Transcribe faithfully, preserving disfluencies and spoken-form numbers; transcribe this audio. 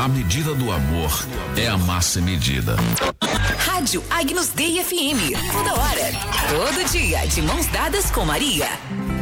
A medida do amor é amar sem medida. Rádio Agnus Dei F M. Toda hora, todo dia, de mãos dadas com Maria.